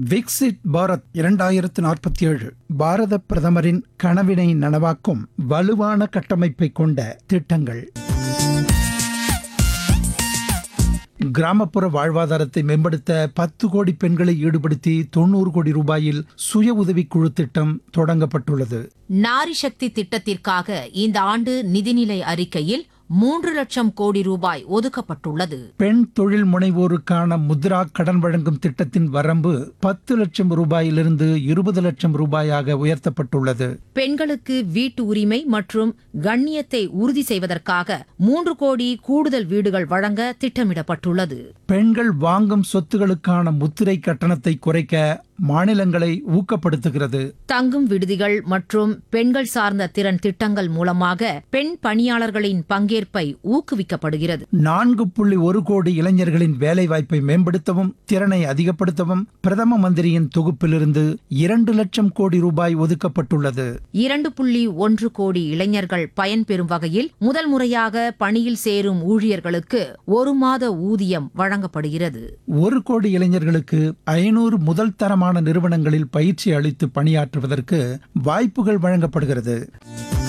விக்சித் பாரத் 2047 பாரத பிரதமரின் கனவினை நனவாக்கும் வலுவான கட்டமைப்பை கொண்ட திட்டங்கள். கிராமப்புற வாழ்வாதாரத்தை மேம்படுத்த 10 கோடி பெண்களை ஈடுபடுத்தி 90 கோடி ரூபாயில் சுய உதவிக்குழு திட்டம் தொடங்கப்பட்டுள்ளது. நாரி சக்தி திட்டத்திற்காக இந்த ஆண்டு நிதிநிலை அறிக்கையில் 3 லட்சம் கோடி ரூபாய் ஒதுக்கப்பட்டுள்ளது. பெண் தொழில் முனைவோருக்கான முத்ரா கடன் வழங்கும் திட்டத்தின் வரம்பு 10 லட்சம் ரூபாயிலிருந்து 20 லட்சம் ரூபாயாக உயர்த்தப்பட்டுள்ளது. பெண்களுக்கு வீட்டு உரிமை மற்றும் கண்ணியத்தை உறுதி செய்வதற்காக 3 கோடி கூடுதல் வீடுகள் வழங்க திட்டமிடப்பட்டுள்ளது. பெண்கள் வாங்கும் சொத்துகளுக்கான முத்திரை கட்டணத்தை குறைக்க மாநிலங்களை ஊக்கப்படுத்துகிறது. தங்கும் விடுதிகள் மற்றும் பெண்கள் சார்ந்த திறன் திட்டங்கள் மூலமாக பெண் பணியாளர்களின் பங்கேற்பை ஊக்குவிக்கப்படுகிறது. 4.1 கோடி இளைஞர்களின் வேலை வாய்ப்பை மேம்படுத்தவும் திறனை அதிகப்படுத்தவும் பிரதம மந்திரியின் தொகுப்பிலிருந்து 2 லட்சம் கோடி ரூபாய் ஒதுக்கப்பட்டுள்ளது. 2.1 கோடி இளைஞர்கள் பயன்பெறும் வகையில் முதல் முறையாக பணியில் சேரும் ஊழியர்களுக்கு 1 மாத ஊதியம் வழங்கப்படுகிறது. 1 கோடி இளைஞர்களுக்கு 500 முதல் தரமான நிறுவனங்களில் பயிற்சி அளித்து பணியாற்றுவதற்கு வாய்ப்புகள் வழங்கப்படுகிறது.